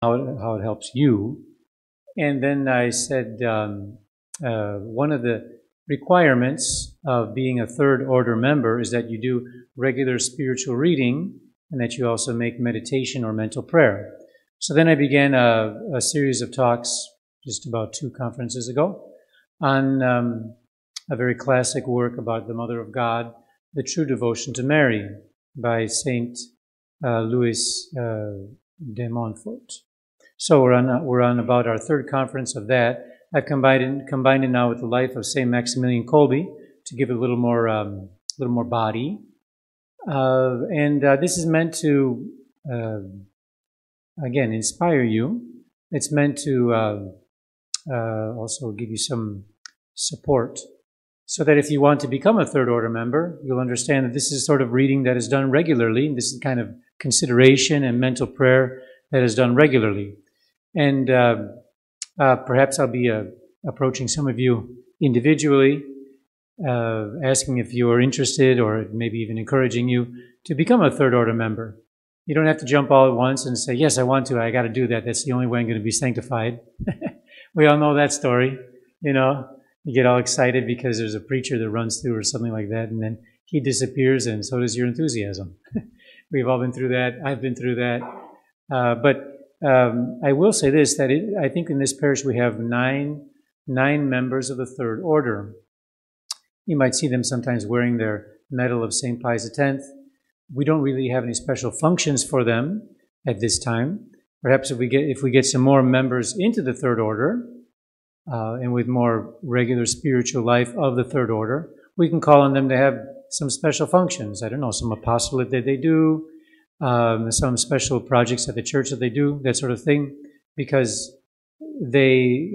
how it helps you. And then I said one of the requirements of being a third order member is that you do regular spiritual reading and that you also make meditation or mental prayer. So then I began a series of talks just about 2 conferences ago on a very classic work about the Mother of God, The True Devotion to Mary, by Saint Louis de Montfort. So we're on about our 3rd conference of that. I've combined it now with the life of Saint Maximilian Kolbe to give it a little more body. This is meant to again inspire you. It's meant to also give you some support, so that if you want to become a third order member, you'll understand that this is sort of reading that is done regularly. This is kind of consideration and mental prayer that is done regularly. And perhaps I'll be approaching some of you individually, asking if you are interested, or maybe even encouraging you to become a third order member. You don't have to jump all at once and say, yes, I want to, I got to do that. That's the only way I'm going to be sanctified. We all know that story, you know. You get all excited because there's a preacher that runs through or something like that, and then he disappears, and so does your enthusiasm. We've all been through that. I've been through that. I will say this, that I think in this parish we have nine members of the third order. You might see them sometimes wearing their medal of St. Pius X. We don't really have any special functions for them at this time. Perhaps if we get some more members into the third order, and with more regular spiritual life of the third order, we can call on them to have some special functions. I don't know, some apostolate that they do, some special projects at the church that they do, that sort of thing, because they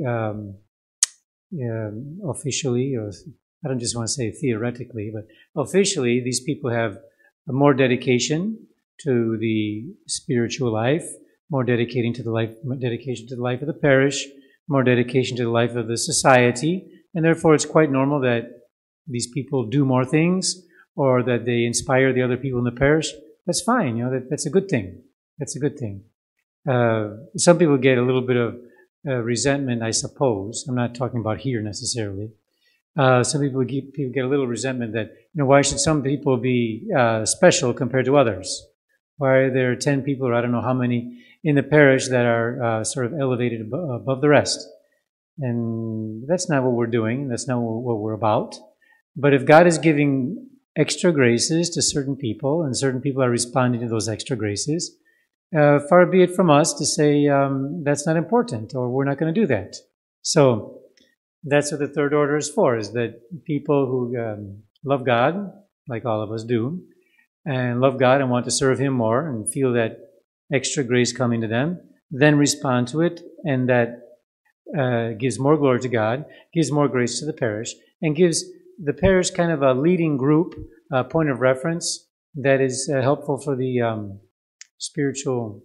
officially, or I don't just want to say theoretically, but officially, these people have more dedication to the spiritual life, more dedication to the life of the parish, more dedication to the life of the society, and therefore it's quite normal that these people do more things, or that they inspire the other people in the parish. That's fine, you know, that's a good thing. That's a good thing. Some people get a little bit of resentment, I suppose. I'm not talking about here necessarily. Some people get a little resentment that, you know, why should some people be special compared to others? Why are there 10 people, or I don't know how many, in the parish that are sort of elevated above the rest? And that's not what we're doing. That's not what we're about. But if God is giving extra graces to certain people, and certain people are responding to those extra graces, far be it from us to say that's not important, or we're not going to do that. So that's what the third order is for, is that people who love God, like all of us do, and love God and want to serve Him more and feel that extra grace coming to them, then respond to it, and that gives more glory to God, gives more grace to the parish, and gives the parish kind of a leading group, point of reference that is helpful for the spiritual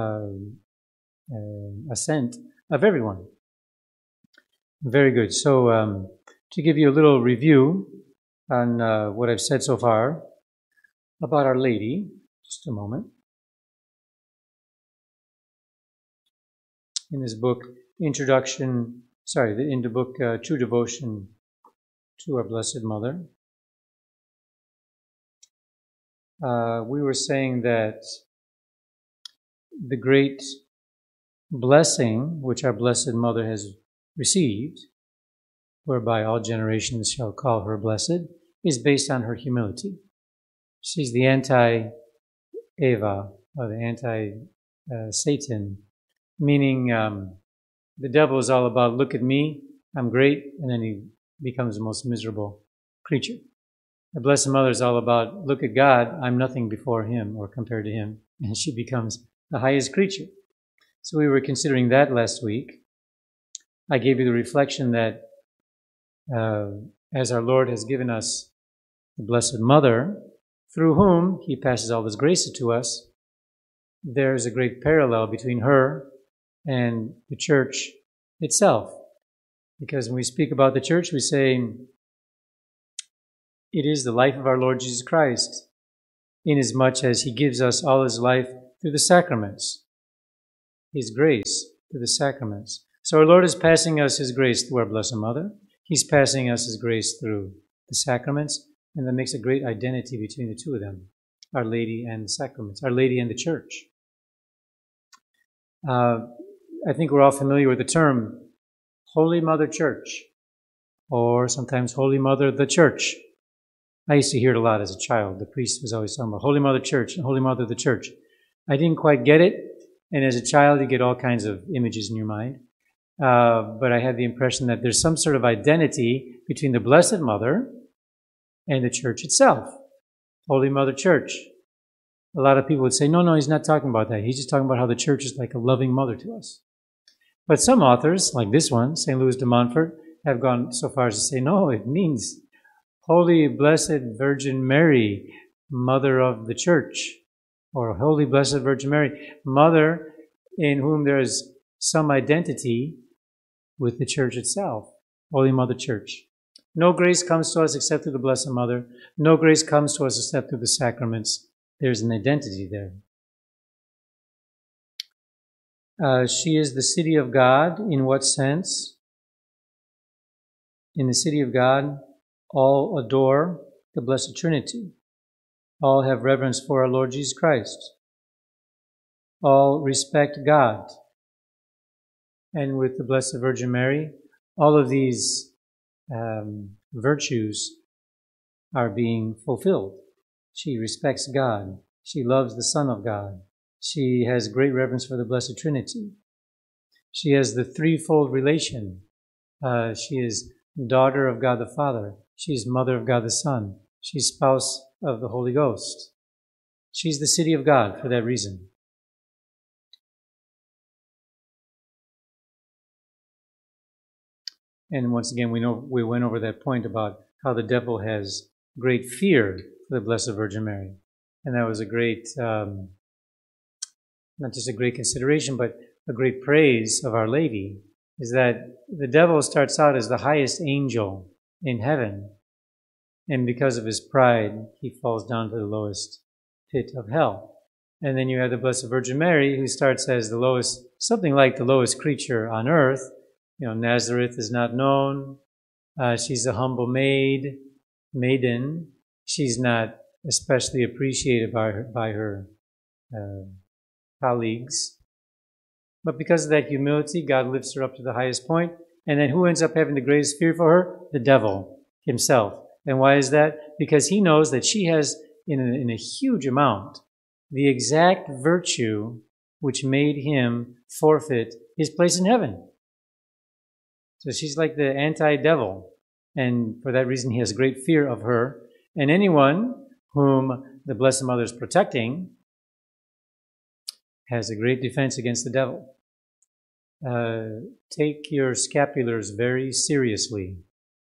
ascent of everyone. Very good. So to give you a little review on what I've said so far about Our Lady, just a moment. In this book, in the book True Devotion to Our Blessed Mother, we were saying that the great blessing which our Blessed Mother has received, whereby all generations shall call her blessed, is based on her humility. She's the anti-Eva, or the anti-Satan, meaning the devil is all about, look at me, I'm great, and then he becomes the most miserable creature. The Blessed Mother is all about, look at God, I'm nothing before Him or compared to Him, and she becomes the highest creature. So we were considering that last week. I gave you the reflection that as our Lord has given us the Blessed Mother, through whom He passes all His graces to us, there's a great parallel between her and the Church itself. Because when we speak about the Church, we say it is the life of our Lord Jesus Christ, inasmuch as He gives us all His life through the sacraments. His grace through the sacraments. So our Lord is passing us His grace through our Blessed Mother. He's passing us His grace through the sacraments, and that makes a great identity between the two of them, Our Lady and the sacraments, Our Lady and the Church. I think we're all familiar with the term Holy Mother Church, or sometimes Holy Mother the Church. I used to hear it a lot as a child. The priest was always talking about Holy Mother Church and Holy Mother the Church. I didn't quite get it, and as a child you get all kinds of images in your mind. But I had the impression that there's some sort of identity between the Blessed Mother and the Church itself. Holy Mother Church. A lot of people would say, no, he's not talking about that. He's just talking about how the Church is like a loving mother to us. But some authors, like this one, St. Louis de Montfort, have gone so far as to say, no, it means Holy Blessed Virgin Mary, Mother of the Church, or Holy Blessed Virgin Mary, Mother in whom there is some identity with the Church itself, Holy Mother Church. No grace comes to us except through the Blessed Mother. No grace comes to us except through the sacraments. There's an identity there. She is the city of God. In what sense? In the city of God, all adore the Blessed Trinity. All have reverence for our Lord Jesus Christ. All respect God. And with the Blessed Virgin Mary, all of these virtues are being fulfilled. She respects God. She loves the Son of God. She has great reverence for the Blessed Trinity. She has the threefold relation. She is daughter of God the Father. She is mother of God the Son. She's spouse of the Holy Ghost. She's the city of God for that reason. And once again, we went over that point about how the devil has great fear for the Blessed Virgin Mary. And that was a great, not just a great consideration, but a great praise of Our Lady, is that the devil starts out as the highest angel in heaven. And because of his pride, he falls down to the lowest pit of hell. And then you have the Blessed Virgin Mary, who starts as the lowest, something like the lowest creature on earth. You know, Nazareth is not known. She's a humble maiden. She's not especially appreciated by her colleagues. But because of that humility, God lifts her up to the highest point. And then who ends up having the greatest fear for her? The devil himself. And why is that? Because he knows that she has, in a huge amount, the exact virtue which made him forfeit his place in heaven. So she's like the anti-devil. And for that reason, he has great fear of her. And anyone whom the Blessed Mother is protecting has a great defense against the devil. Take your scapulars very seriously.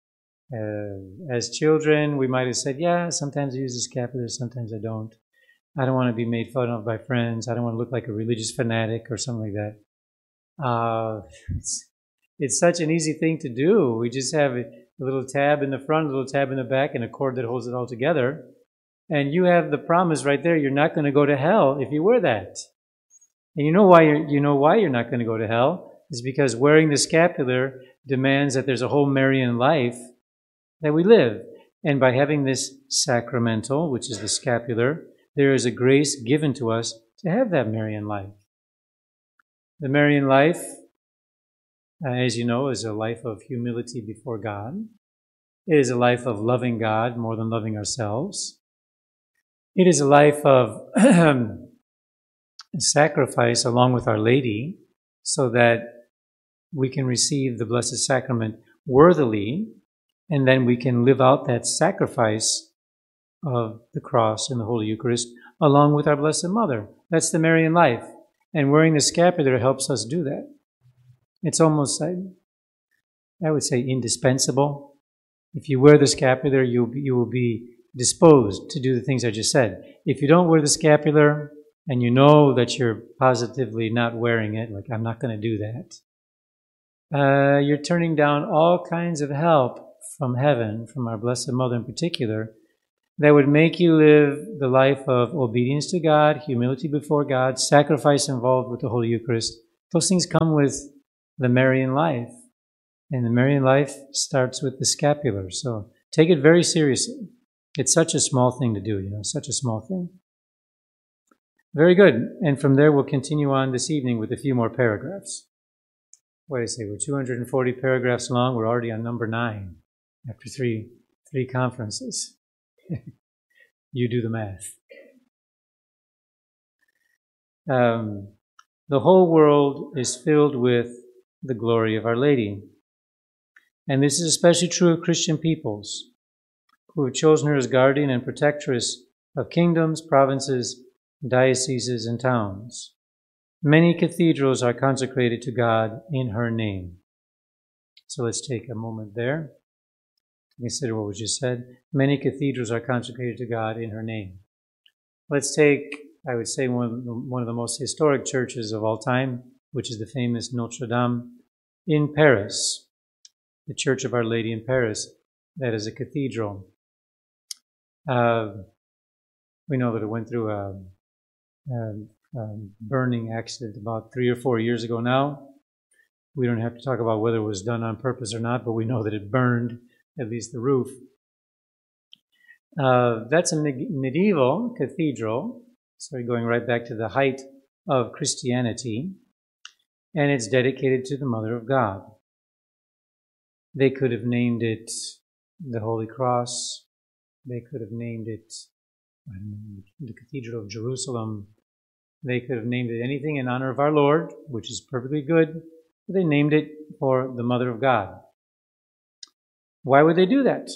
As children, we might have said, yeah, sometimes I use the scapular, sometimes I don't. I don't want to be made fun of by friends. I don't want to look like a religious fanatic or something like that. It's such an easy thing to do. We just have a little tab in the front, a little tab in the back, and a cord that holds it all together. And you have the promise right there, you're not going to go to hell if you wear that. And you know why you're not going to go to hell? It's because wearing the scapular demands that there's a whole Marian life that we live. And by having this sacramental, which is the scapular, there is a grace given to us to have that Marian life. The Marian life, as you know, is a life of humility before God. It is a life of loving God more than loving ourselves. It is a life of sacrifice along with Our Lady so that we can receive the Blessed Sacrament worthily, and then we can live out that sacrifice of the cross and the Holy Eucharist along with our Blessed Mother. That's the Marian life. And wearing the scapular helps us do that. It's almost, I would say, indispensable. If you wear the scapular, you will be disposed to do the things I just said. If you don't wear the scapular and you know that you're positively not wearing it, like I'm not going to do that, you're turning down all kinds of help from heaven, from our Blessed Mother in particular, that would make you live the life of obedience to God, humility before God, sacrifice involved with the Holy Eucharist, Those things come with the Marian life. And the Marian life starts with the scapular. So take it very seriously. It's such a small thing to do, such a small thing. Very good. And from there, we'll continue on this evening with a few more paragraphs. What did I say? We're 240 paragraphs long. We're already on number 9 after three conferences. You do the math. The whole world is filled with the glory of Our Lady. And this is especially true of Christian peoples who have chosen her as guardian and protectress of kingdoms, provinces, dioceses, and towns. Many cathedrals are consecrated to God in her name. So let's take a moment there to consider what was just said. Many cathedrals are consecrated to God in her name. Let's take, I would say, one of the most historic churches of all time, which is the famous Notre Dame in Paris, the Church of Our Lady in Paris. That is a cathedral. We know that it went through a burning accident about 3 or 4 years ago now. We don't have to talk about whether it was done on purpose or not, but we know that it burned, at least the roof. That's a medieval cathedral, so going right back to the height of Christianity, and it's dedicated to the Mother of God. They could have named it the Holy Cross. They could have named it, I don't know, the Cathedral of Jerusalem. They could have named it anything in honor of our Lord, which is perfectly good. But they named it for the Mother of God. Why would they do that?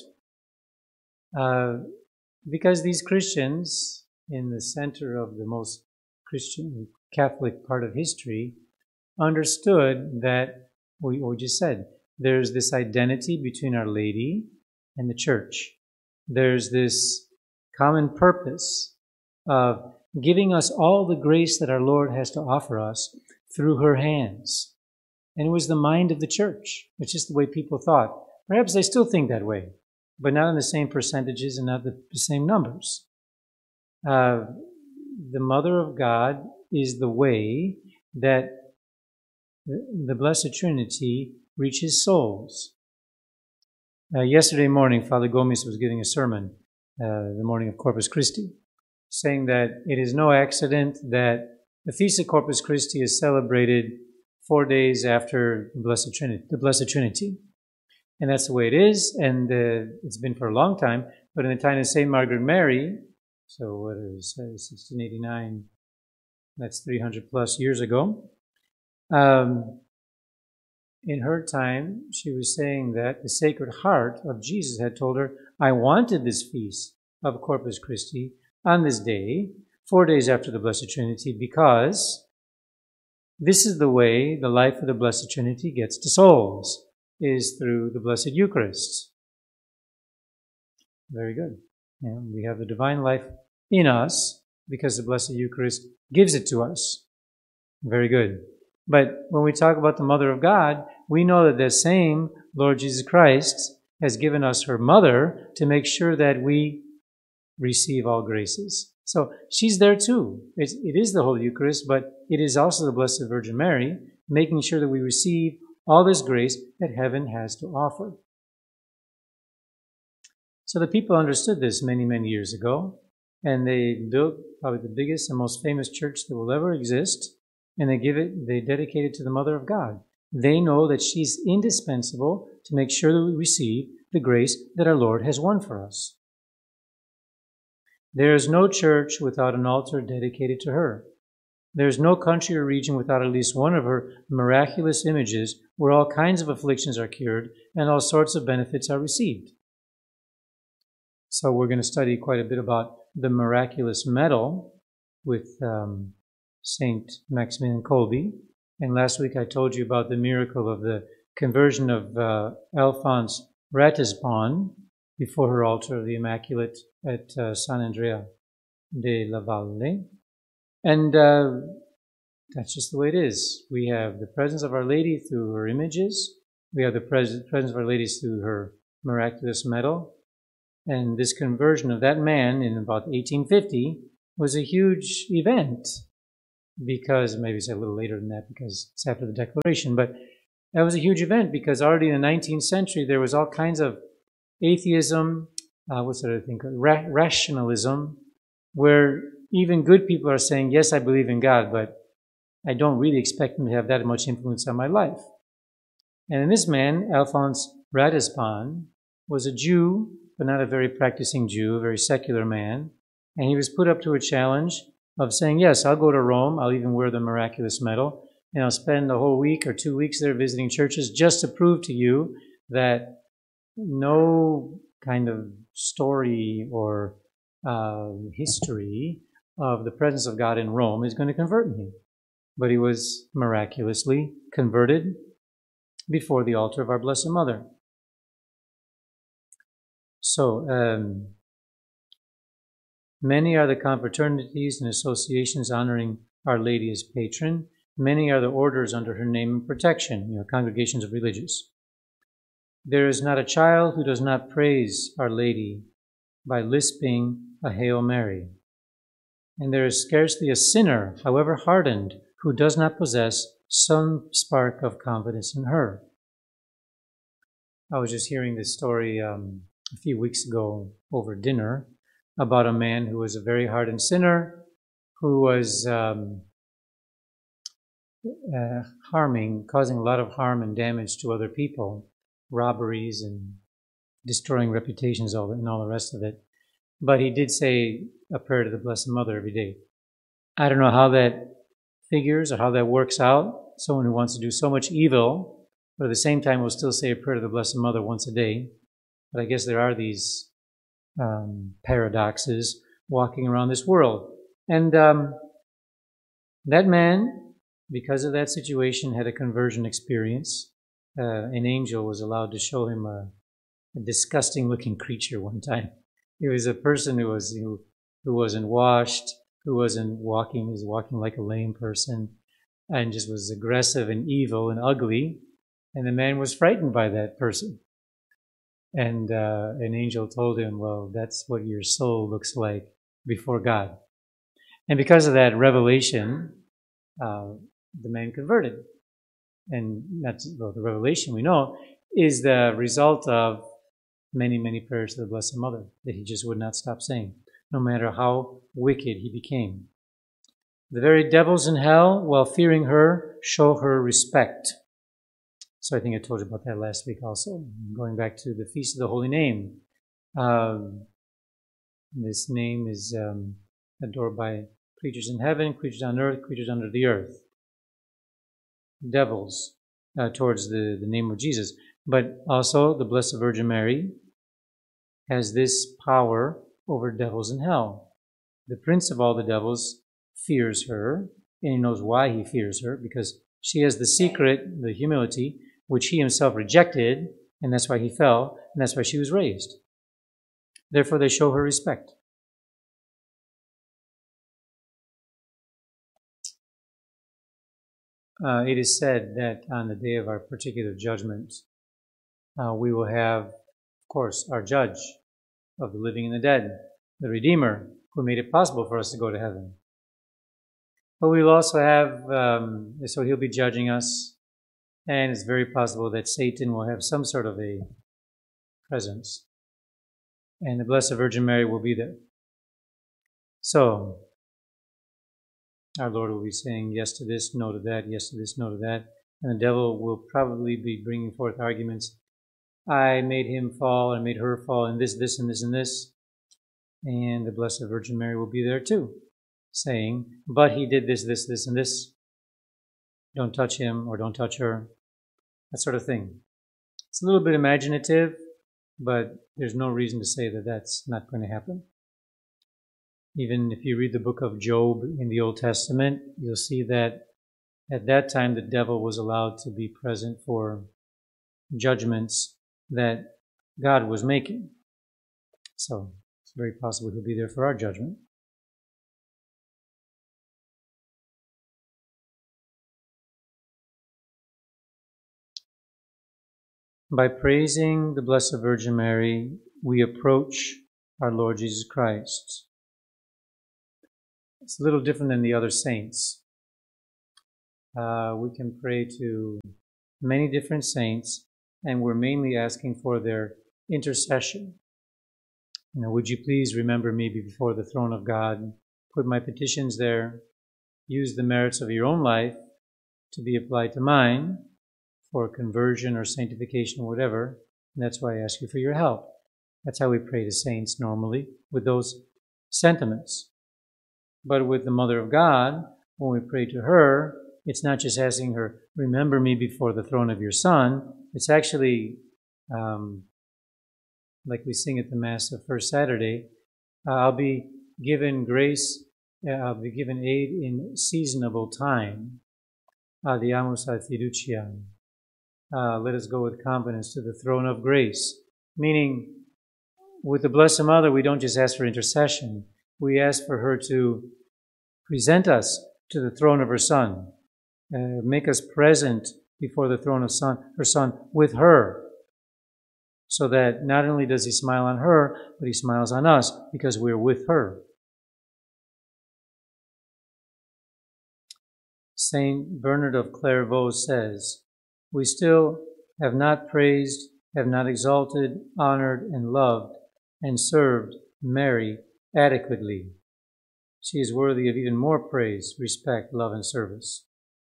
Because these Christians, in the center of the most Christian, Catholic part of history, understood that, what we just said, there's this identity between Our Lady and the Church. There's this common purpose of giving us all the grace that our Lord has to offer us through her hands. And it was the mind of the Church. It's just the way people thought. Perhaps they still think that way, but not in the same percentages and not the same numbers. The Mother of God is the way that the Blessed Trinity reaches souls. Yesterday morning, Father Gomes was giving a sermon, the morning of Corpus Christi, saying that it is no accident that the Feast of Corpus Christi is celebrated 4 days after the Blessed Trinity. And that's the way it is, and it's been for a long time. But in the time of St. Margaret Mary, so what is 1689, that's 300 plus years ago, in her time, she was saying that the Sacred Heart of Jesus had told her, I wanted this feast of Corpus Christi on this day, 4 days after the Blessed Trinity, because this is the way the life of the Blessed Trinity gets to souls, is through the Blessed Eucharist. Very good. We have the divine life in us because the Blessed Eucharist gives it to us. Very good. But when we talk about the Mother of God, we know that the same Lord Jesus Christ has given us her mother to make sure that we receive all graces. So she's there too. It is the Holy Eucharist, but it is also the Blessed Virgin Mary, making sure that we receive all this grace that heaven has to offer. So the people understood this many, many years ago, and they built probably the biggest and most famous church that will ever exist, and they dedicate it to the Mother of God. They know that she's indispensable to make sure that we receive the grace that our Lord has won for us. There is no church without an altar dedicated to her. There is no country or region without at least one of her miraculous images where all kinds of afflictions are cured and all sorts of benefits are received. So we're going to study quite a bit about the miraculous medal with St. Maximilian Kolbe. And last week I told you about the miracle of the conversion of Alphonse Ratisbonne before her altar of the Immaculate at San Andrea de la Valle. And that's just the way it is. We have the presence of Our Lady through her images. We have the presence of Our Lady through her miraculous medal. And this conversion of that man in about 1850 was a huge event. because maybe it's a little later than that because it's after the Declaration, but that was a huge event because already in the 19th century there was all kinds of atheism, what's that other thing called? Rationalism, where even good people are saying, yes, I believe in God, but I don't really expect him to have that much influence on my life. And this man, Alphonse Ratisbonne, was a Jew, but not a very practicing Jew, a very secular man. And he was put up to a challenge of saying, yes, I'll go to Rome, I'll even wear the miraculous medal, and I'll spend a whole week or 2 weeks there visiting churches just to prove to you that no kind of story or history of the presence of God in Rome is going to convert me. But he was miraculously converted before the altar of our Blessed Mother. So, many are the confraternities and associations honoring Our Lady as patron. Many are the orders under her name and protection, congregations of religious. There is not a child who does not praise Our Lady by lisping a Hail Mary. And there is scarcely a sinner, however hardened, who does not possess some spark of confidence in her. I was just hearing this story a few weeks ago over dinner about a man who was a very hardened sinner who was causing a lot of harm and damage to other people, robberies and destroying reputations and all the rest of it. But he did say a prayer to the Blessed Mother every day. I don't know how that figures or how that works out. Someone who wants to do so much evil, but at the same time will still say a prayer to the Blessed Mother once a day. But I guess there are these paradoxes walking around this world. And that man, because of that situation, had a conversion experience. An angel was allowed to show him a disgusting-looking creature one time. It was a person who wasn't washed, who was walking like a lame person, and just was aggressive and evil and ugly. And the man was frightened by that person. And an angel told him, well, that's what your soul looks like before God. And because of that revelation, the man converted. And the revelation we know is the result of many, many prayers to the Blessed Mother that he just would not stop saying, no matter how wicked he became. The very devils in hell, while fearing her, show her respect. So I think I told you about that last week also. Going back to the Feast of the Holy Name. This name is adored by creatures in heaven, creatures on earth, creatures under the earth. Devils towards the name of Jesus. But also the Blessed Virgin Mary has this power over devils in hell. The prince of all the devils fears her, and he knows why he fears her, because she has the secret, the humility, which he himself rejected, and that's why he fell, and that's why she was raised. Therefore, they show her respect. It is said that on the day of our particular judgment, we will have, of course, our judge of the living and the dead, the Redeemer, who made it possible for us to go to heaven. But we will also have, so he'll be judging us, and it's very possible that Satan will have some sort of a presence, and the Blessed Virgin Mary will be there. So, our Lord will be saying yes to this, no to that, yes to this, no to that, and the devil will probably be bringing forth arguments. I made him fall, I made her fall, and this, and this, and this. And the Blessed Virgin Mary will be there too, saying, but he did this, this, and this. Don't touch him or don't touch her. That sort of thing. It's a little bit imaginative, but there's no reason to say that that's not going to happen. Even if you read the book of Job in the Old Testament, you'll see that at that time the devil was allowed to be present for judgments that God was making. So it's very possible he'll be there for our judgment. By praising the Blessed Virgin Mary, we approach our Lord Jesus Christ. It's a little different than the other saints. We can pray to many different saints, and we're mainly asking for their intercession. Would you please remember me before the throne of God? Put my petitions there. Use the merits of your own life to be applied to mine for conversion or sanctification or whatever. And that's why I ask you for your help. That's how we pray to saints normally, with those sentiments. But with the Mother of God, when we pray to her, it's not just asking her, remember me before the throne of your Son. It's actually, like we sing at the Mass of First Saturday, I'll be given grace, I'll be given aid in seasonable time. Adiamus ad fiduciam. Let us go with confidence to the throne of grace. Meaning, with the Blessed Mother, we don't just ask for intercession. We ask for her to present us to the throne of her Son. Make us present before the throne of her Son with her. So that not only does he smile on her, but he smiles on us because we're with her. Saint Bernard of Clairvaux says, we still have not praised, have not exalted, honored, and loved, and served Mary adequately. She is worthy of even more praise, respect, love, and service.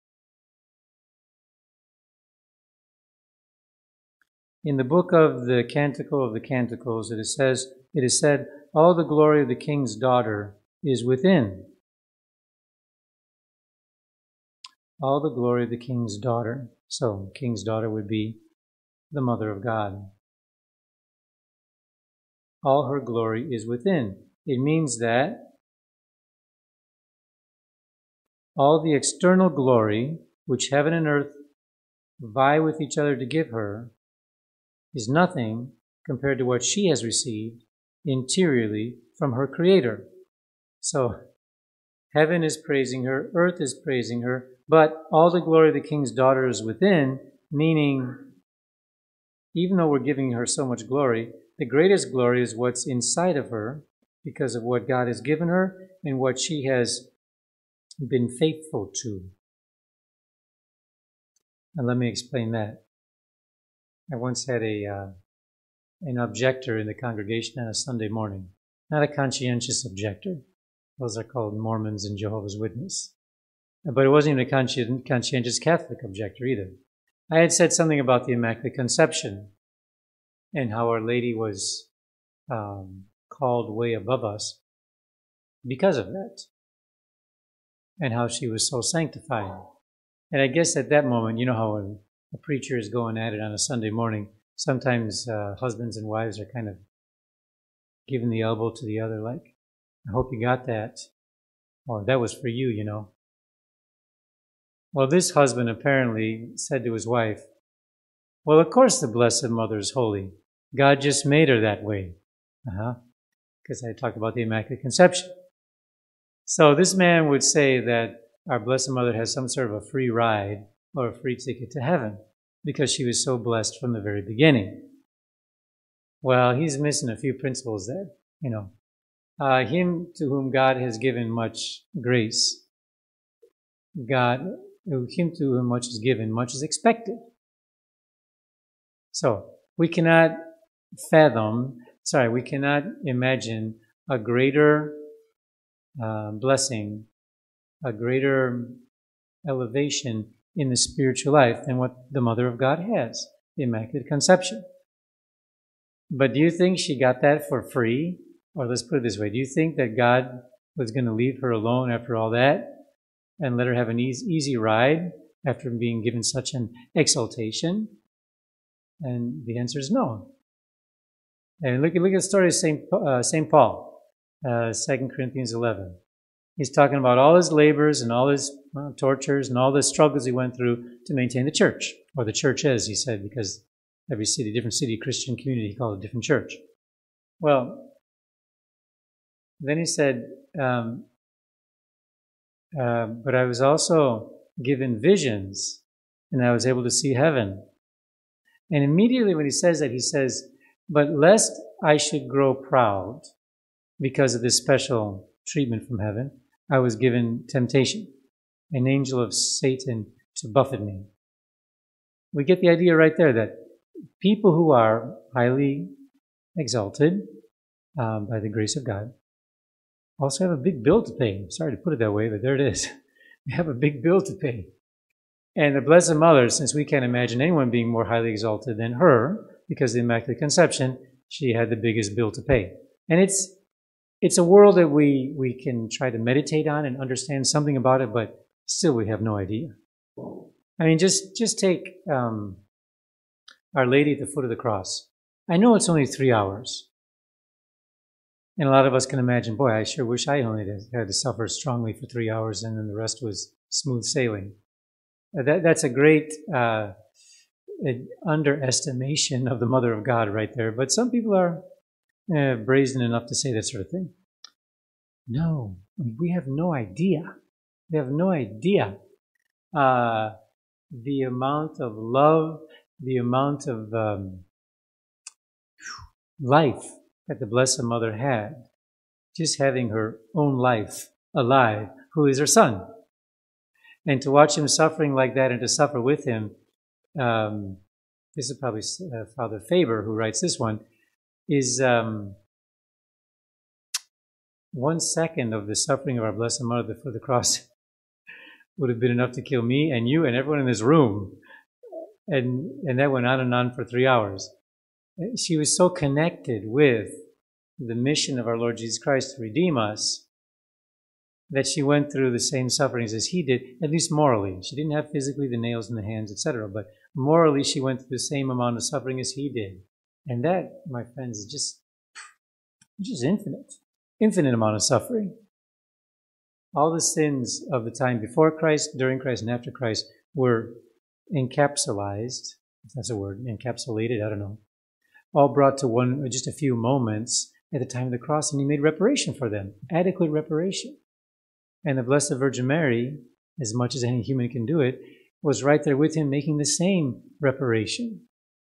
In the book of the Canticle of the Canticles, it is said, all the glory of the king's daughter is within. All the glory of the king's daughter. So, king's daughter would be the Mother of God. All her glory is within. It means that all the external glory, which heaven and earth vie with each other to give her, is nothing compared to what she has received interiorly from her Creator. So, heaven is praising her, earth is praising her, but all the glory of the king's daughter is within, meaning, even though we're giving her so much glory, the greatest glory is what's inside of her because of what God has given her and what she has been faithful to. And let me explain that. I once had an objector in the congregation on a Sunday morning. Not a conscientious objector. Those are called Mormons and Jehovah's Witnesses. But it wasn't even a conscientious Catholic objector either. I had said something about the Immaculate Conception and how Our Lady was called way above us because of that, and how she was so sanctified. And I guess at that moment, you know how a preacher is going at it on a Sunday morning, sometimes husbands and wives are kind of giving the elbow to the other, like, I hope you got that. Or that was for you, you know. Well, this husband apparently said to his wife, well, of course the Blessed Mother is holy. God just made her that way. Because I talked about the Immaculate Conception. So this man would say that our Blessed Mother has some sort of a free ride or a free ticket to heaven because she was so blessed from the very beginning. Well, he's missing a few principles there, you know. Him to whom God has given much grace, him to whom much is given, much is expected. So, we cannot imagine a greater blessing, a greater elevation in the spiritual life than what the Mother of God has, the Immaculate Conception. But do you think she got that for free? Or let's put it this way, do you think that God was going to leave her alone after all that and let her have an easy ride after being given such an exaltation? And the answer is no. And look at the story of St. Paul, 2 Corinthians 11. He's talking about all his labors and all his tortures and all the struggles he went through to maintain the church, or the church as he said, because every city, different city, Christian community, he called it a different church. Well, then he said, but I was also given visions, and I was able to see heaven. And immediately when he says that, he says, but lest I should grow proud because of this special treatment from heaven, I was given temptation. an angel of Satan to buffet me. We get the idea right there that people who are highly exalted by the grace of God also have a big bill to pay. Sorry to put it that way, but there it is. They have a big bill to pay. And the Blessed Mother, since we can't imagine anyone being more highly exalted than her, because of the Immaculate Conception, she had the biggest bill to pay. And it's a world that we can try to meditate on and understand something about it, but still we have no idea. I mean, just take Our Lady at the foot of the cross. I know it's only 3 hours. And a lot of us can imagine, boy, I sure wish I only had to suffer strongly for 3 hours and then the rest was smooth sailing. That's a great underestimation of the Mother of God right there. But some people are brazen enough to say that sort of thing. No, we have no idea. We have no idea the amount of love, the amount of life that the Blessed Mother had, just having her own life alive, who is her Son. And to watch him suffering like that and to suffer with him, this is probably Father Faber who writes this one, is 1 second of the suffering of our Blessed Mother before the cross would have been enough to kill me and you and everyone in this room. And that went on and on for 3 hours. She was so connected with the mission of our Lord Jesus Christ to redeem us that she went through the same sufferings as he did, at least morally. She didn't have physically the nails in the hands, etc., but morally she went through the same amount of suffering as he did. And that, my friends, is just infinite amount of suffering. All the sins of the time before Christ, during Christ, and after Christ were encapsulated, if that's a word, encapsulated, I don't know, all brought to just a few moments at the time of the cross, and he made reparation for them, adequate reparation. And the Blessed Virgin Mary, as much as any human can do it, was right there with him making the same reparation.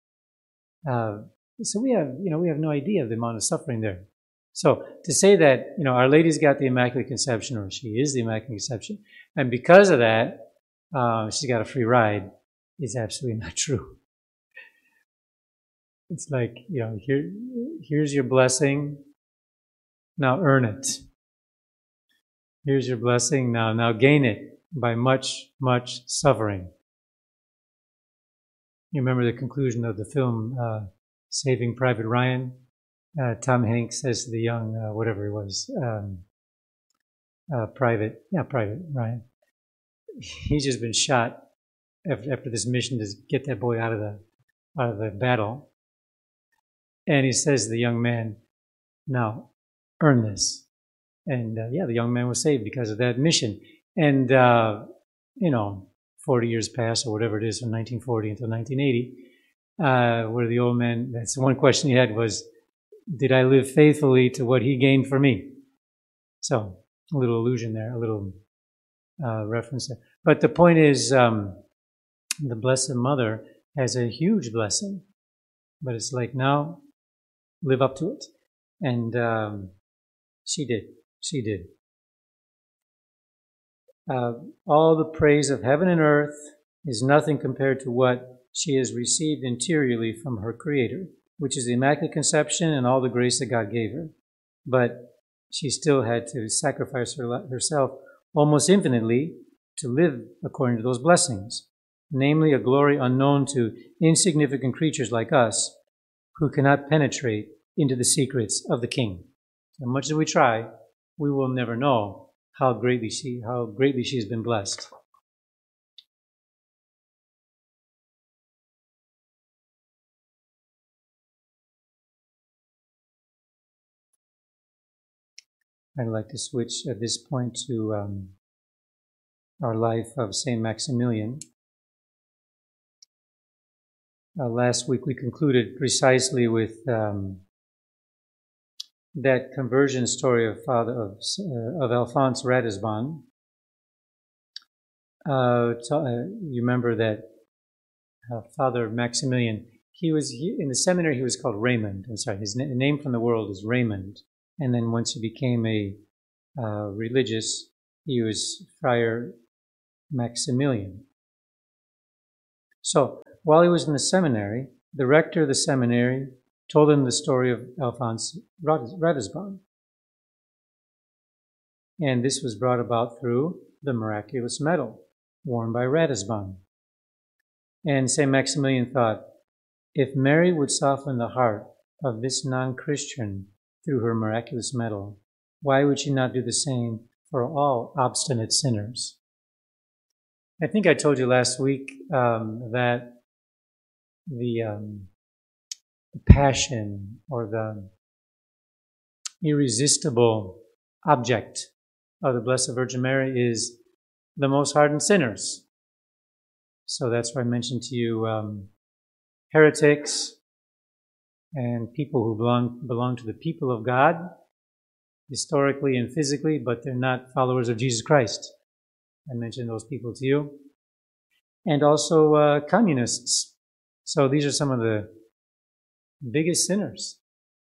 So we have no idea of the amount of suffering there. So to say that, Our Lady's got the Immaculate Conception, or she is the Immaculate Conception, and because of that, she's got a free ride, is absolutely not true. It's like, here's your blessing, now earn it. Here's your blessing, now gain it by much, much suffering. You remember the conclusion of the film, Saving Private Ryan? Tom Hanks says to the young, whatever he was, Private Ryan. He's just been shot after this mission to get that boy out of the battle. And he says to the young man, now earn this. And the young man was saved because of that mission. And, 40 years passed or whatever it is from 1940 until 1980, where the old man, that's the one question he had was, did I live faithfully to what he gained for me? So, a little allusion there, a little reference there. But the point is, the Blessed Mother has a huge blessing. But it's like, now, live up to it. And she did. She did. All the praise of heaven and earth is nothing compared to what she has received interiorly from her Creator, which is the Immaculate Conception and all the grace that God gave her. But she still had to sacrifice herself almost infinitely to live according to those blessings, namely a glory unknown to insignificant creatures like us who cannot penetrate into the secrets of the King. As much as we try, we will never know how greatly she has been blessed. I'd like to switch at this point to our life of Saint Maximilian. Last week we concluded precisely with that conversion story of Alphonse Ratisbonne. You remember that Father Maximilian, in the seminary he was called Raymond. I'm sorry, his name from the world is Raymond. And then once he became a religious, he was Friar Maximilian. So, while he was in the seminary, the rector of the seminary told him the story of Alphonse Ratisbonne. And this was brought about through the miraculous medal worn by Ratisbonne. And St. Maximilian thought, if Mary would soften the heart of this non-Christian through her miraculous medal, why would she not do the same for all obstinate sinners? I think I told you last week that the passion or the irresistible object of the Blessed Virgin Mary is the most hardened sinners. So that's why I mentioned to you heretics and people who belong to the people of God, historically and physically, but they're not followers of Jesus Christ. I mentioned those people to you. And also communists. So these are some of the biggest sinners.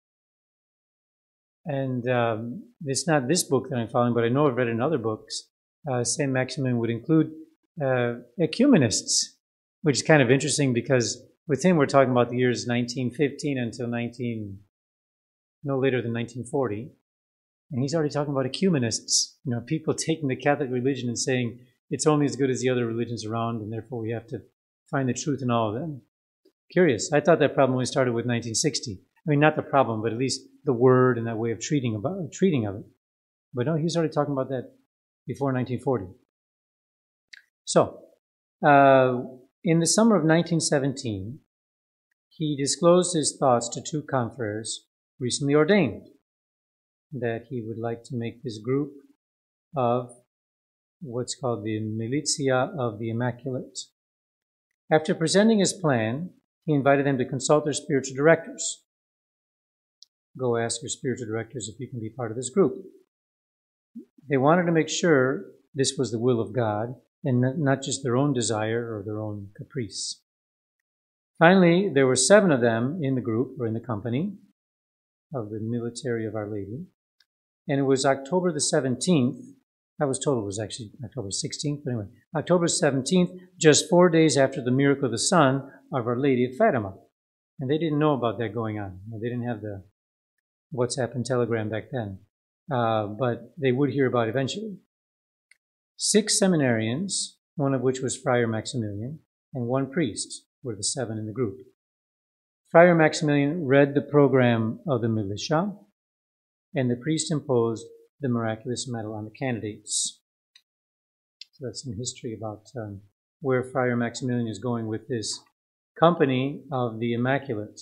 And it's not this book that I'm following, but I know I've read in other books. St. Maximilian would include ecumenists, which is kind of interesting because with him we're talking about the years 1915 until no later than 1940. And he's already talking about ecumenists, people taking the Catholic religion and saying it's only as good as the other religions around, and therefore we have to find the truth in all of them. Curious. I thought that problem only started with 1960. I mean, not the problem, but at least the word and that way of treating of it. But no, he was already talking about that before 1940. So, in the summer of 1917, he disclosed his thoughts to two confreres recently ordained, that he would like to make this group of what's called the Militia of the Immaculate. After presenting his plan, he invited them to consult their spiritual directors. Go ask your spiritual directors if you can be part of this group. They wanted to make sure this was the will of God and not just their own desire or their own caprice. Finally, there were 7 of them in the group, or in the company, of the Military of Our Lady. And it was October the 17th. I was told it was actually October 16th, but anyway, October 17th, just 4 days after the miracle of the Sun of Our Lady of Fatima. And they didn't know about that going on. They didn't have the WhatsApp and Telegram back then. But they would hear about it eventually. 6 seminarians, one of which was Friar Maximilian, and 1 priest were the 7 in the group. Friar Maximilian read the program of the militia, and the priest imposed the miraculous medal on the candidates. So that's some history about where Friar Maximilian is going with this company of the Immaculate.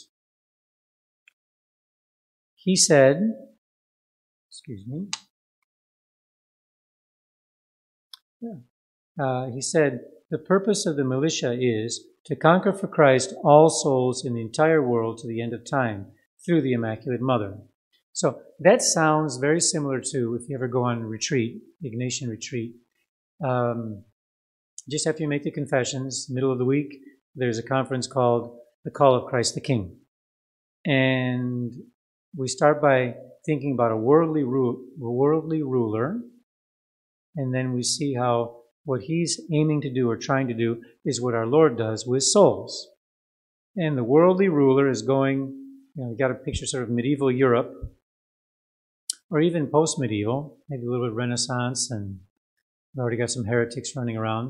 He said, he said, the purpose of the militia is to conquer for Christ all souls in the entire world to the end of time through the Immaculate Mother. So that sounds very similar to if you ever go on retreat, Ignatian retreat. Just after you make the confessions, middle of the week, there's a conference called The Call of Christ the King. And we start by thinking about a worldly ruler, and then we see how what he's aiming to do or trying to do is what our Lord does with souls. And the worldly ruler is going, you got a picture sort of medieval Europe, or even post-medieval, maybe a little bit Renaissance, and we've already got some heretics running around.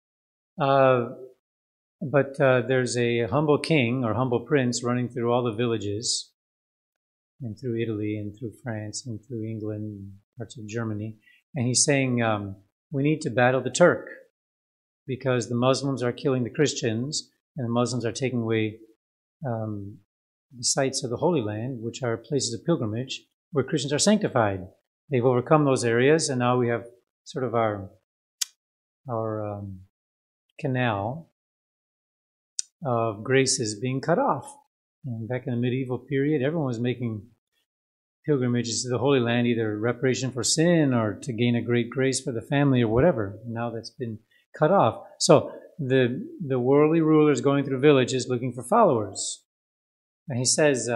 But there's a humble king or humble prince running through all the villages, and through Italy, and through France, and through England, and parts of Germany. And he's saying, we need to battle the Turk, because the Muslims are killing the Christians, and the Muslims are taking away the sites of the Holy Land, which are places of pilgrimage, where Christians are sanctified. They've overcome those areas, and now we have sort of our canal of graces being cut off. And back in the medieval period, everyone was making pilgrimages to the Holy Land, either reparation for sin or to gain a great grace for the family or whatever. Now that's been cut off. So the worldly ruler is going through villages looking for followers. And he says,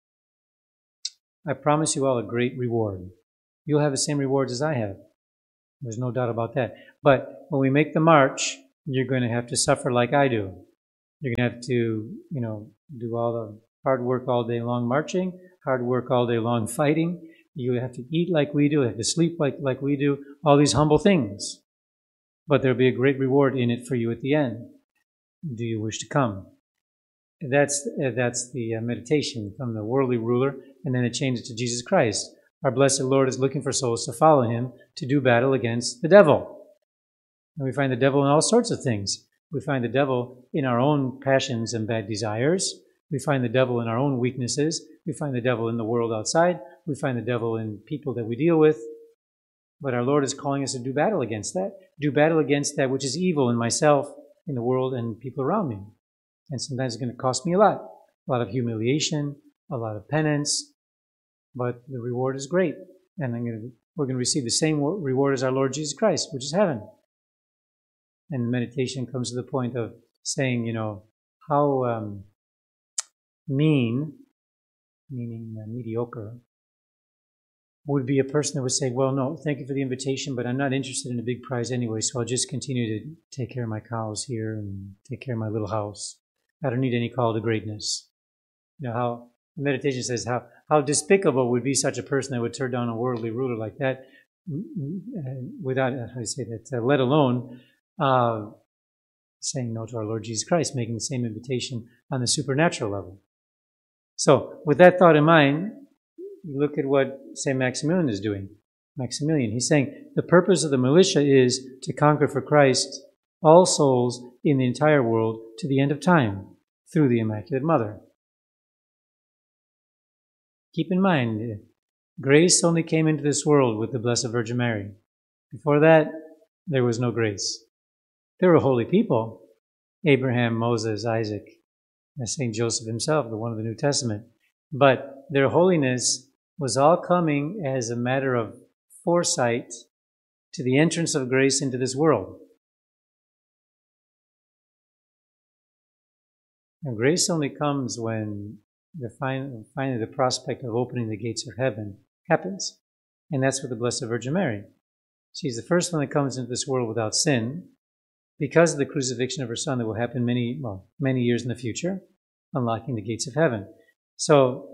I promise you all a great reward. You'll have the same rewards as I have. There's no doubt about that. But when we make the march, you're going to have to suffer like I do. You're going to have to, do all the hard work all day long marching, hard work all day long fighting. You have to eat like we do, you have to sleep like we do, all these humble things. But there'll be a great reward in it for you at the end. Do you wish to come? That's the meditation from the worldly ruler, and then it changes to Jesus Christ. Our blessed Lord is looking for souls to follow him to do battle against the devil. And we find the devil in all sorts of things. We find the devil in our own passions and bad desires. We find the devil in our own weaknesses. We find the devil in the world outside. We find the devil in people that we deal with. But our Lord is calling us to do battle against that. Do battle against that which is evil in myself, in the world, and people around me. And sometimes it's going to cost me a lot of humiliation, a lot of penance, but the reward is great. And we're going to receive the same reward as our Lord Jesus Christ, which is heaven. And meditation comes to the point of saying, how mean, meaning mediocre, would be a person that would say, well, no, thank you for the invitation, but I'm not interested in a big prize anyway, so I'll just continue to take care of my cows here and take care of my little house. I don't need any call to greatness. How meditation says how despicable would be such a person that would turn down a worldly ruler like that without, how do you say that, let alone saying no to our Lord Jesus Christ, making the same invitation on the supernatural level. So, with that thought in mind, look at what St. Maximilian is doing. Maximilian, he's saying, the purpose of the militia is to conquer for Christ all souls in the entire world to the end of time through the Immaculate Mother. Keep in mind, grace only came into this world with the Blessed Virgin Mary. Before that, there was no grace. There were holy people, Abraham, Moses, Isaac, and St. Joseph himself, the one of the New Testament. But their holiness was all coming as a matter of foresight to the entrance of grace into this world. And grace only comes when finally the prospect of opening the gates of heaven happens. And that's with the Blessed Virgin Mary. She's the first one that comes into this world without sin because of the crucifixion of her Son that will happen many years in the future, unlocking the gates of heaven. So,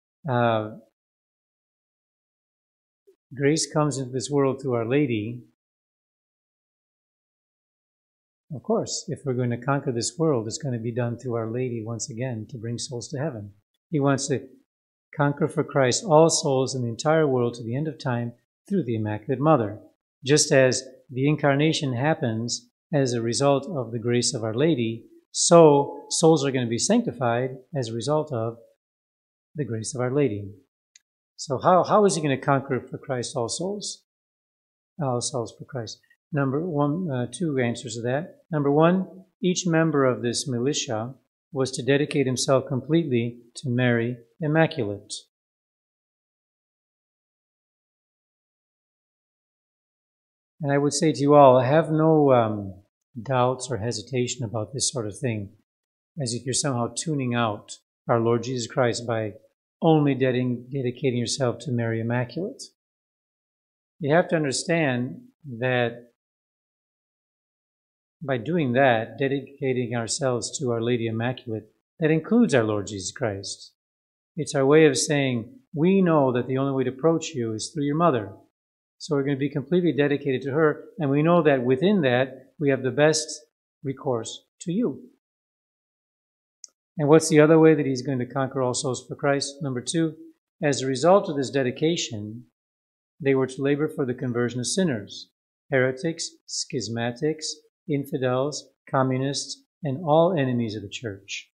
grace comes into this world through Our Lady. Of course, if we're going to conquer this world, it's going to be done through Our Lady once again to bring souls to heaven. He wants to conquer for Christ all souls in the entire world to the end of time through the Immaculate Mother. Just as the Incarnation happens as a result of the grace of Our Lady, so souls are going to be sanctified as a result of the grace of Our Lady. So how is he going to conquer for Christ all souls? All souls for Christ. Two answers to that. Number one, each member of this militia was to dedicate himself completely to Mary Immaculate. And I would say to you all, have no doubts or hesitation about this sort of thing, as if you're somehow tuning out our Lord Jesus Christ by only dedicating yourself to Mary Immaculate. You have to understand that by doing that, dedicating ourselves to Our Lady Immaculate, that includes our Lord Jesus Christ. It's our way of saying, we know that the only way to approach you is through your mother. So we're going to be completely dedicated to her, and we know that within that, we have the best recourse to you. And what's the other way that he's going to conquer all souls for Christ? Number two, as a result of this dedication, they were to labor for the conversion of sinners, heretics, schismatics, infidels, communists, and all enemies of the Church.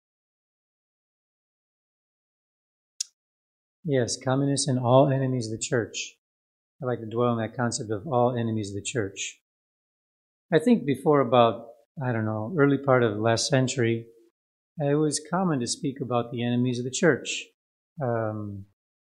Yes, communists and all enemies of the Church. I like to dwell on that concept of all enemies of the Church. I think before about, early part of the last century, it was common to speak about the enemies of the Church. Brandon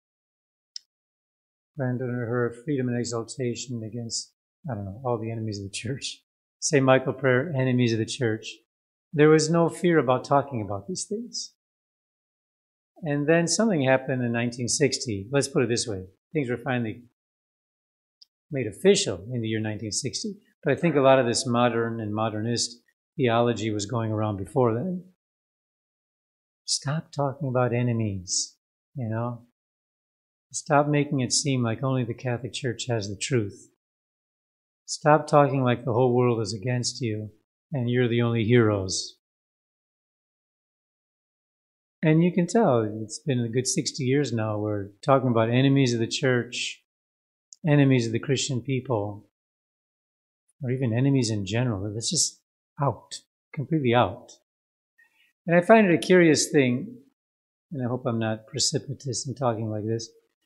or her freedom and exaltation against, all the enemies of the Church. St. Michael prayer, enemies of the Church. There was no fear about talking about these things. And then something happened in 1960. Let's put it this way. Things were finally made official in the year 1960. But I think a lot of this modern and modernist theology was going around before then. Stop talking about enemies, you know. Stop making it seem like only the Catholic Church has the truth. Stop talking like the whole world is against you and you're the only heroes. And you can tell, it's been a good 60 years now, we're talking about enemies of the church, enemies of the Christian people, or even enemies in general. It's just out, completely out. And I find it a curious thing, and I hope I'm not precipitous in talking like this.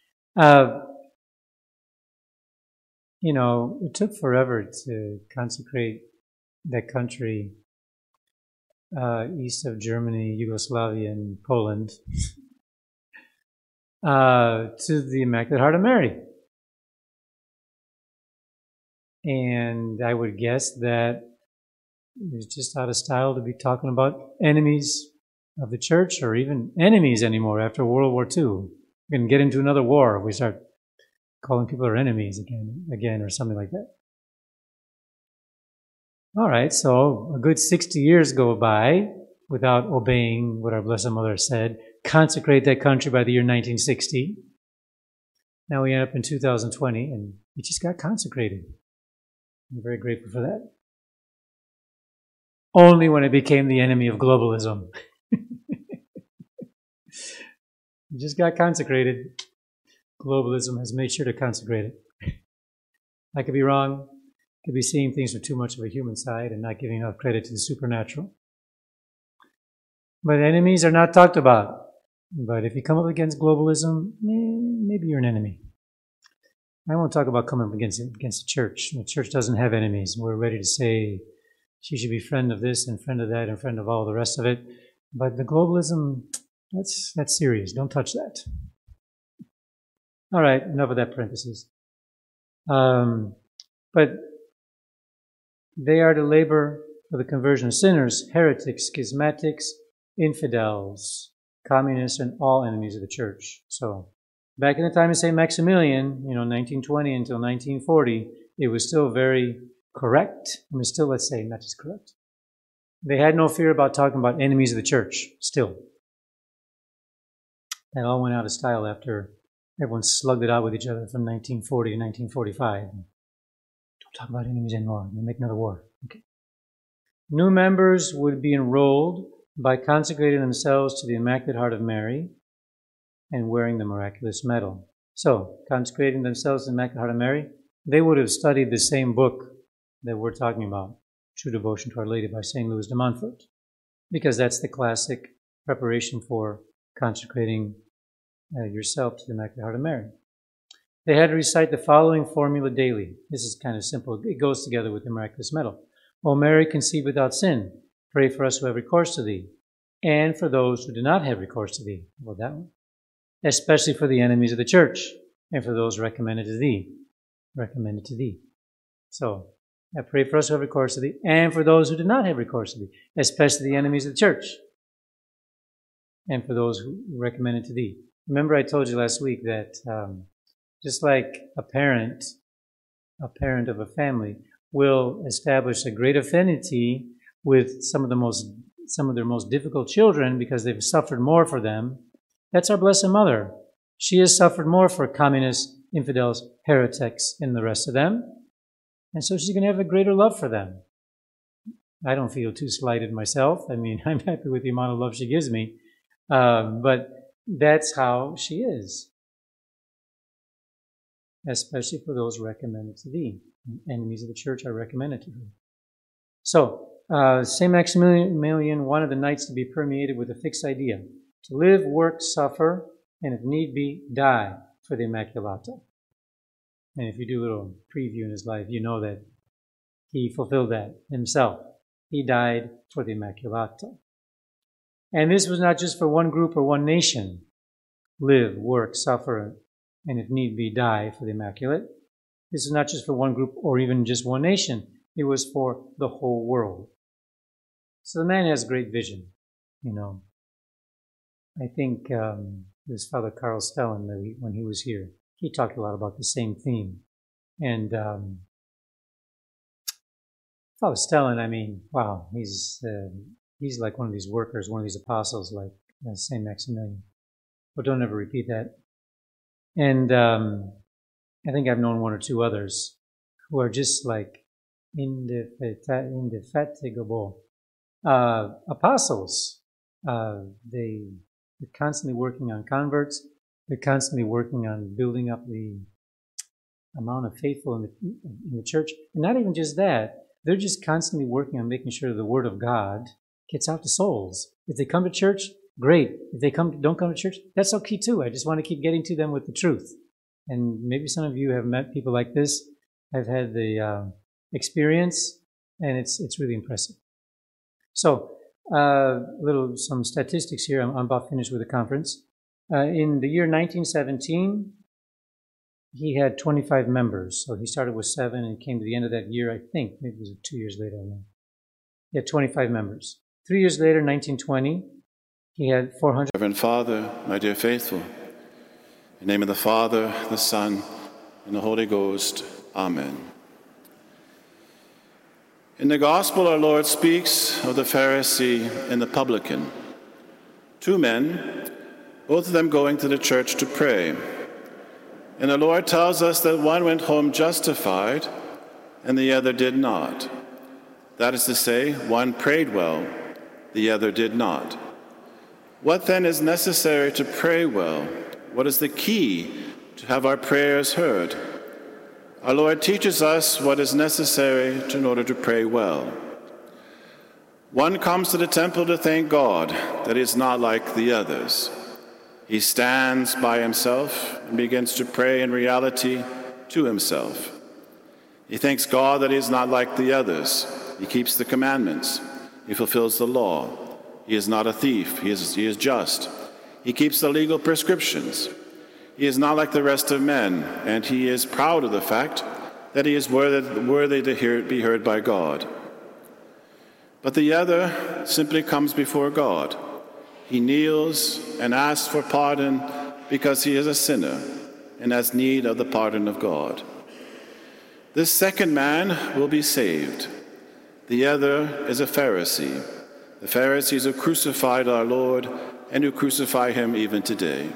You know, it took forever to consecrate that country east of Germany, Yugoslavia, and Poland to the Immaculate Heart of Mary. And I would guess that it's just out of style to be talking about enemies of the church or even enemies anymore after World War II. We're going to get into another war if we start calling people our enemies again or something like that. All right, so a good 60 years go by without obeying what our Blessed Mother said. Consecrate that country by the year 1960. Now we end up in 2020 and it just got consecrated. I'm very grateful for that. Only when it became the enemy of globalism. It just got consecrated. Globalism has made sure to consecrate it. I could be wrong. Could be seeing things from too much of a human side and not giving enough credit to the supernatural. But enemies are not talked about. But if you come up against globalism, maybe you're an enemy. I won't talk about coming up against the church. The church doesn't have enemies. We're ready to say she should be friend of this and friend of that and friend of all the rest of it. But the globalism, that's serious. Don't touch that. All right, enough of that parenthesis. But they are to labor for the conversion of sinners, heretics, schismatics, infidels, communists, and all enemies of the church. So, back in the time of St. Maximilian, 1920 until 1940, it was still very correct. I mean, still, let's say, not just correct. They had no fear about talking about enemies of the church, still. That all went out of style after everyone slugged it out with each other from 1940 to 1945. Don't talk about enemies anymore. We'll make another war. Okay. New members would be enrolled by consecrating themselves to the Immaculate Heart of Mary and wearing the miraculous medal. So, consecrating themselves to the Immaculate Heart of Mary, they would have studied the same book that we're talking about, True Devotion to Our Lady by St. Louis de Montfort, because that's the classic preparation for consecrating yourself to the Immaculate Heart of Mary. They had to recite the following formula daily. This is kind of simple. It goes together with the miraculous medal. O Mary, conceived without sin, pray for us who have recourse to thee, and for those who do not have recourse to thee. Well, that one. Especially for the enemies of the church, and for those recommended to thee. Recommended to thee. So, I pray for us who have recourse to thee, and for those who do not have recourse to thee, especially the enemies of the church, and for those who recommended to thee. Remember I told you last week that just like a parent of a family will establish a great affinity with some of their most difficult children because they've suffered more for them. That's our Blessed Mother. She has suffered more for communists, infidels, heretics, and the rest of them. And so she's going to have a greater love for them. I don't feel too slighted myself. I mean, I'm happy with the amount of love she gives me. But that's how she is. Especially for those recommended to thee. Enemies of the church are recommended to her. So, St. Maximilian wanted the knights to be permeated with a fixed idea. To live, work, suffer, and if need be, die for the Immaculata. And if you do a little preview in his life, you know that he fulfilled that himself. He died for the Immaculata. And this was not just for one group or one nation. Live, work, suffer, and if need be, die for the Immaculate. This is not just for one group or even just one nation. It was for the whole world. So the man has great vision, I think it was Father Carl Stellen, when he was here, he talked a lot about the same theme. And Father Stellan, I mean, wow, he's like one of these workers, one of these apostles, like Saint Maximilian. But don't ever repeat that. And I think I've known one or two others who are just like indefatigable apostles. They're constantly working on converts. They're constantly working on building up the amount of faithful in the church. And not even just that. They're just constantly working on making sure the Word of God gets out to souls. If they come to church, great. If they don't come to church, that's okay too. I just want to keep getting to them with the truth. And maybe some of you have met people like this. I've had the experience, and it's really impressive. So, some statistics here. I'm about finished with the conference. In the year 1917, he had 25 members. So he started with 7 and came to the end of that year, I think. Maybe it was 2 years later. I don't know. He had 25 members. 3 years later, 1920, he had 400. Reverend Father, my dear faithful, in the name of the Father, the Son, and the Holy Ghost. Amen. In the Gospel, our Lord speaks of the Pharisee and the publican, 2 men, both of them going to the church to pray. And the Lord tells us that one went home justified and the other did not. That is to say, one prayed well, the other did not. What then is necessary to pray well? What is the key to have our prayers heard? Our Lord teaches us what is necessary in order to pray well. One comes to the temple to thank God that he is not like the others. He stands by himself and begins to pray in reality to himself. He thanks God that he is not like the others. He keeps the commandments. He fulfills the law. He is not a thief. He is just. He keeps the legal prescriptions. He is not like the rest of men, and he is proud of the fact that he is worthy to be heard by God. But the other simply comes before God. He kneels and asks for pardon because he is a sinner and has need of the pardon of God. This second man will be saved. The other is a Pharisee. The Pharisees who crucified our Lord and who crucify him even today.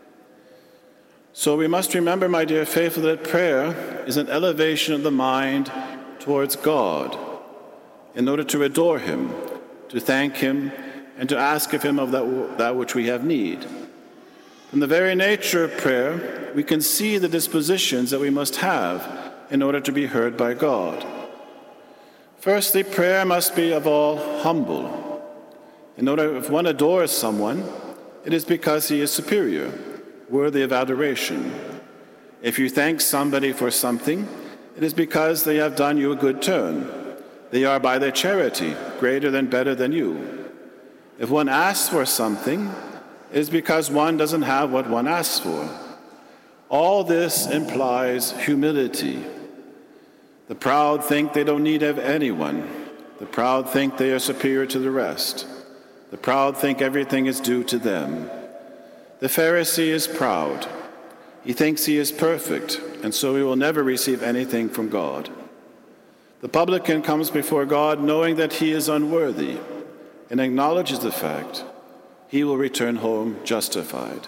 So we must remember, my dear faithful, that prayer is an elevation of the mind towards God in order to adore him, to thank him, and to ask of him of that which we have need. From the very nature of prayer, we can see the dispositions that we must have in order to be heard by God. Firstly, prayer must be of all humble. If one adores someone, it is because he is superior, worthy of adoration. If you thank somebody for something, it is because they have done you a good turn. They are by their charity greater than better than you. If one asks for something, it is because one doesn't have what one asks for. All this implies humility. The proud think they don't need of anyone. The proud think they are superior to the rest. The proud think everything is due to them. The Pharisee is proud. He thinks he is perfect, and so he will never receive anything from God. The publican comes before God knowing that he is unworthy, and acknowledges the fact, he will return home justified.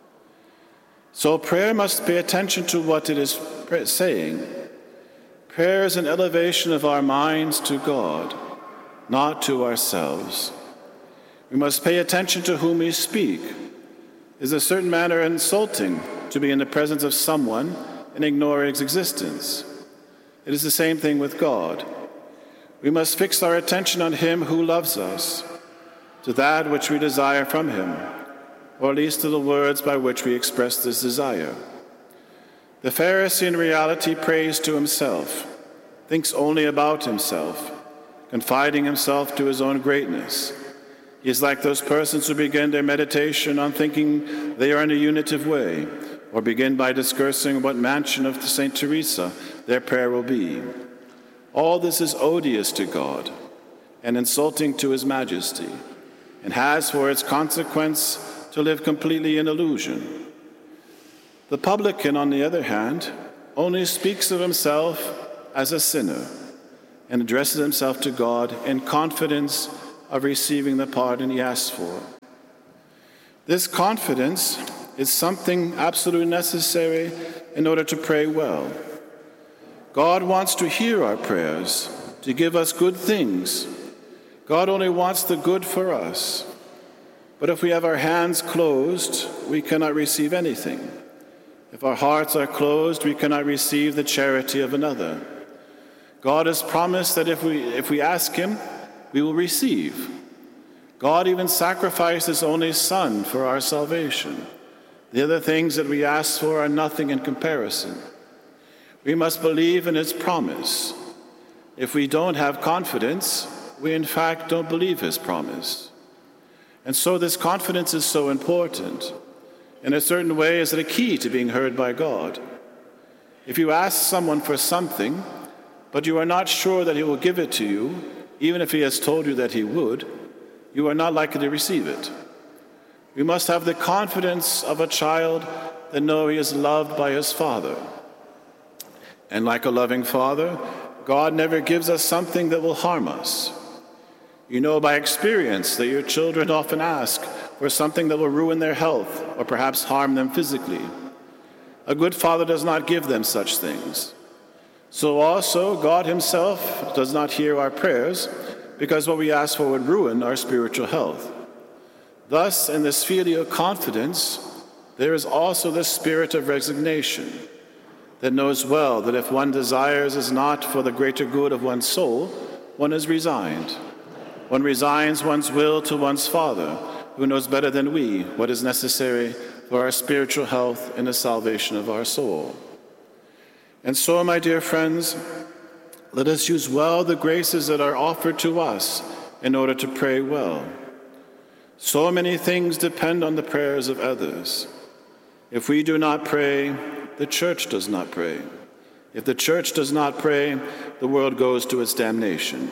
So prayer must pay attention to what it is saying. Prayer is an elevation of our minds to God, not to ourselves. We must pay attention to whom we speak. It is a certain manner insulting to be in the presence of someone and ignore his existence. It is the same thing with God. We must fix our attention on him who loves us, to that which we desire from him, or at least to the words by which we express this desire. The Pharisee in reality prays to himself, thinks only about himself, confiding himself to his own greatness. He is like those persons who begin their meditation on thinking they are in a unitive way, or begin by discoursing what mansion of St. Teresa their prayer will be. All this is odious to God and insulting to his majesty, and has for its consequence to live completely in illusion. The publican, on the other hand, only speaks of himself as a sinner and addresses himself to God in confidence of receiving the pardon he asks for. This confidence is something absolutely necessary in order to pray well. God wants to hear our prayers, to give us good things. God only wants the good for us. But if we have our hands closed, we cannot receive anything. If our hearts are closed, we cannot receive the charity of another. God has promised that if we ask him, we will receive. God even sacrificed his only Son for our salvation. The other things that we ask for are nothing in comparison. We must believe in his promise. If we don't have confidence, we in fact don't believe his promise. And so this confidence is so important. In a certain way, is it a key to being heard by God? If you ask someone for something, but you are not sure that he will give it to you, even if he has told you that he would, you are not likely to receive it. We must have the confidence of a child that knows he is loved by his father. And like a loving father, God never gives us something that will harm us. You know by experience that your children often ask for something that will ruin their health or perhaps harm them physically. A good father does not give them such things. So also, God himself does not hear our prayers because what we ask for would ruin our spiritual health. Thus, in this filial confidence, there is also the spirit of resignation that knows well that if one desires is not for the greater good of one's soul, one is resigned. One resigns one's will to one's Father, who knows better than we what is necessary for our spiritual health and the salvation of our soul. And so, my dear friends, let us use well the graces that are offered to us in order to pray well. So many things depend on the prayers of others. If we do not pray, the church does not pray. If the church does not pray, the world goes to its damnation.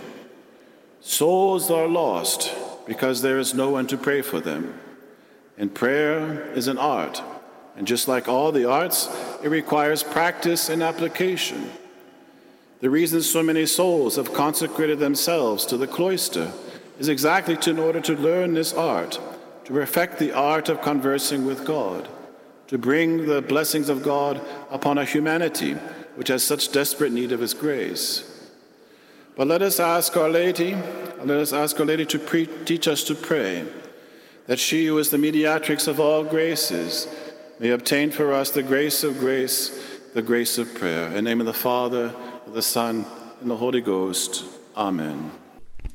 Souls are lost because there is no one to pray for them. And prayer is an art. And just like all the arts, it requires practice and application. The reason so many souls have consecrated themselves to the cloister is exactly in order to learn this art, to perfect the art of conversing with God, to bring the blessings of God upon a humanity which has such desperate need of his grace. But let us ask Our Lady to teach us to pray, that she who is the mediatrix of all graces may obtain for us the grace of grace, the grace of prayer. In the name of the Father, of the Son, and the Holy Ghost. Amen.